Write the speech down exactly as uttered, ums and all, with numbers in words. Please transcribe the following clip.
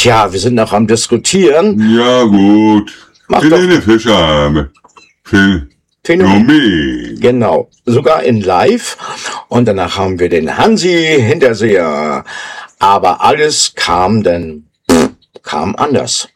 Tja, wir sind noch am Diskutieren. Ja, gut. Mach Helene Fischer. Phil. Phänomen. Genau, sogar in Live. Und danach haben wir den Hansi Hinterseher. Aber alles kam dann, kam anders.